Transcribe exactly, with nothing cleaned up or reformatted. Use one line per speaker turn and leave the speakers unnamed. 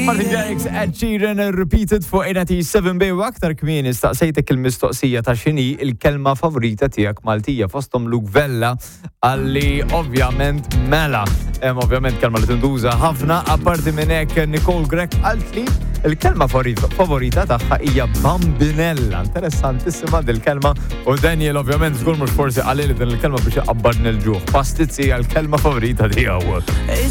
Martin Garrix, Ed Sheeran, repeated for eighty-seven B u aktar kmieni staqsejtek il-mistoqsija ta' xini il-kelma favorita tiegħek Maltija fosthom Luke Vella għalli ovvjament mela. Hemm ovvjament kelma li tinduża ħafna apparti minn hekk Nicole Grek qalt li il-kelma favorita tagħha hija bambinella. Interessantissima dil-kelma u Daniel ovvjament żgur mhux forsi qalili din il-kelma biex iqabbadni l-ġuħ. Pastizzi hija l-kelma favorita tiegħu.